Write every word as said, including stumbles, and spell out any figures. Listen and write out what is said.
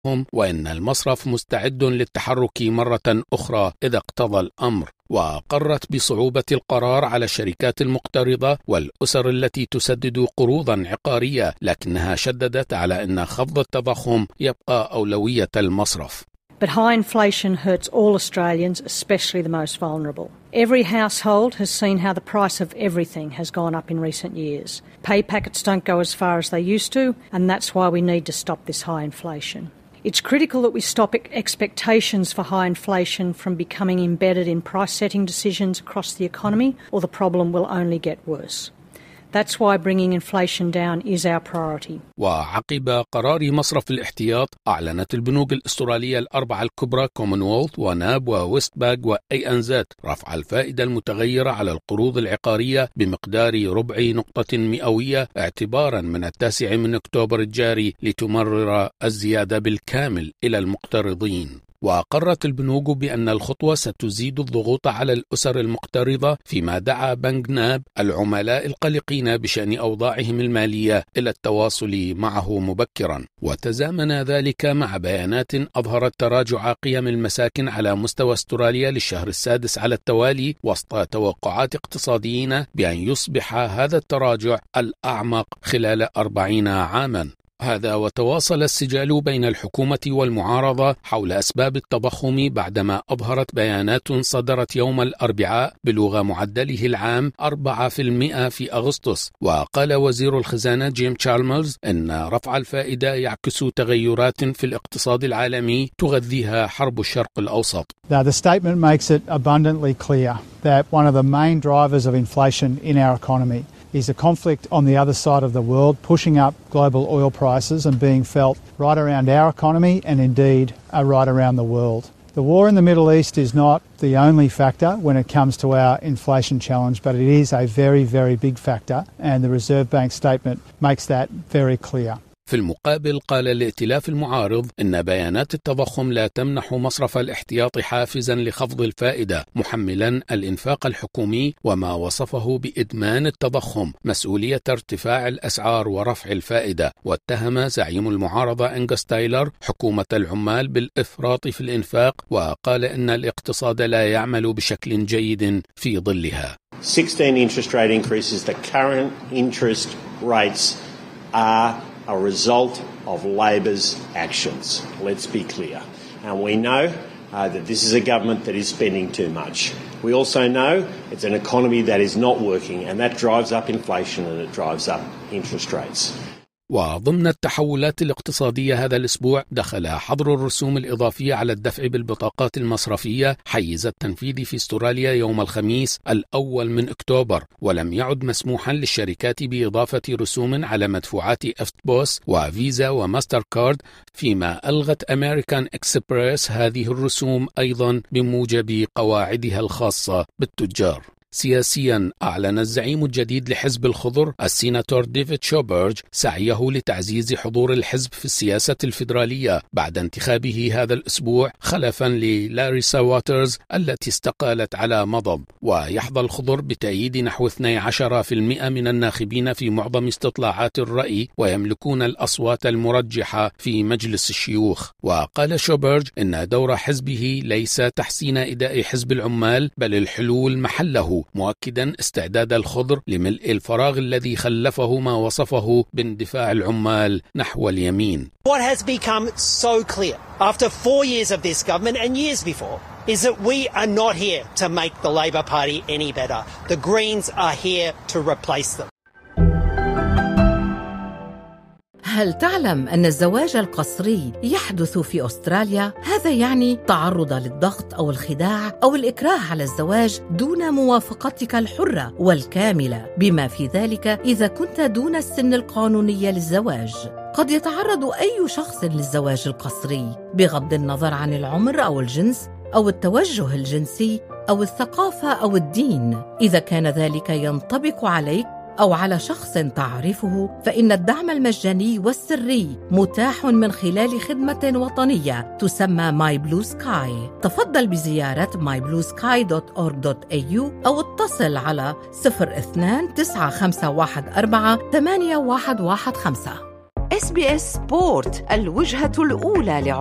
وإن المصرف مستعد للتحرك مرة أخرى إذا اقتضى الأمر. وقرت بصعوبة القرار على الشركات المقترضة والأسر التي تسدد قروضا عقارية، لكنها شددت على أن خفض التضخم يبقى أولوية المصرف. But high inflation hurts all Australians, especially the most vulnerable. Every household has seen how the price of everything has gone up in recent years. Pay packets don't go as far as they used to, and that's why we need to stop this high inflation. It's critical that we stop expectations for high inflation from becoming embedded in price-setting decisions across the economy, or the problem will only get worse. That's why bringing inflation down is our priority. وعقب قرار مصرف الاحتياط، أعلنت البنوك الأسترالية الأربعة الكبرى كومنولث وناب وويستباك وأي أنزات رفع الفائدة المتغيرة على القروض العقارية بمقدار ربع نقطة مئوية اعتبارا من التاسع من أكتوبر الجاري لتمرر الزيادة بالكامل إلى المقترضين. وقررت البنوك بأن الخطوة ستزيد الضغوط على الأسر المقترضة، فيما دعا بنك ناب العملاء القلقين بشأن أوضاعهم المالية إلى التواصل معه مبكرا. وتزامن ذلك مع بيانات أظهرت تراجع قيم المساكن على مستوى أستراليا للشهر السادس على التوالي، وسط توقعات اقتصاديين بأن يصبح هذا التراجع الأعمق خلال أربعين عاما. هذا وتواصل السجال بين الحكومة والمعارضة حول أسباب التضخم بعدما أظهرت بيانات صدرت يوم الأربعاء بلغ معدله العام أربعة بالمئة في أغسطس. وقال وزير الخزانة جيم تشالمرز إن رفع الفائدة يعكس تغيرات في الاقتصاد العالمي تغذيها حرب الشرق الأوسط. Now, the statement makes it abundantly clear that one of the main drivers of inflation in our economy is a conflict on the other side of the world, pushing up global oil prices and being felt right around our economy and indeed uh, right around the world. The war in the Middle East is not the only factor when it comes to our inflation challenge, but it is a very, very big factor, and the Reserve Bank statement makes that very clear. في المقابل قال الائتلاف المعارض إن بيانات التضخم لا تمنح مصرف الاحتياط حافزا لخفض الفائدة، محملا الإنفاق الحكومي وما وصفه بإدمان التضخم مسؤولية ارتفاع الأسعار ورفع الفائدة. واتهم زعيم المعارضة أنغاس تايلر حكومة العمال بالإفراط في الإنفاق، وقال إن الاقتصاد لا يعمل بشكل جيد في ظلها. sixteen interest rate increases. The current interest rates are a result of Labor's actions. Let's be clear. And we know uh, that this is a government that is spending too much. We also know it's an economy that is not working, and that drives up inflation and it drives up interest rates. وضمن التحولات الاقتصادية هذا الأسبوع، دخل حظر الرسوم الإضافية على الدفع بالبطاقات المصرفية حيز التنفيذ في استراليا يوم الخميس الأول من أكتوبر، ولم يعد مسموحا للشركات بإضافة رسوم على مدفوعات إفتبوس وفيزا وماستر كارد، فيما ألغت أمريكان إكسبريس هذه الرسوم أيضا بموجب قواعدها الخاصة بالتجار. سياسيا، أعلن الزعيم الجديد لحزب الخضر السيناتور ديفيد شوبرج سعيه لتعزيز حضور الحزب في السياسة الفيدرالية بعد انتخابه هذا الأسبوع خلفا للاريسا واترز التي استقالت على مضض. ويحظى الخضر بتأييد نحو اثني عشر بالمئة من الناخبين في معظم استطلاعات الرأي، ويملكون الأصوات المرجحة في مجلس الشيوخ. وقال شوبرج إن دور حزبه ليس تحسين أداء حزب العمال بل الحلول محله، مؤكدا استعداد الخضر لملء الفراغ الذي خلفه ما وصفه باندفاع العمال نحو اليمين. What has become so clear after four years of this government and years before is that we are not here to make the Labor Party any better. The Greens are here to replace them. هل تعلم أن الزواج القسري يحدث في أستراليا؟ هذا يعني تعرض للضغط أو الخداع أو الإكراه على الزواج دون موافقتك الحرة والكاملة، بما في ذلك إذا كنت دون السن القانوني للزواج. قد يتعرض أي شخص للزواج القسري بغض النظر عن العمر أو الجنس أو التوجه الجنسي أو الثقافة أو الدين. إذا كان ذلك ينطبق عليك أو على شخص تعرفه، فإن الدعم المجاني والسري متاح من خلال خدمة وطنية تسمى ماي بلو سكاي. تفضل بزيارة ماي بلو سكاي دوت أورغ دوت إيه يو أو اتصل على صفر اثنين تسعة خمسة واحد أربعة ثمانية واحد واحد خمسة. إس بي إس سبورت، الوجهة الأولى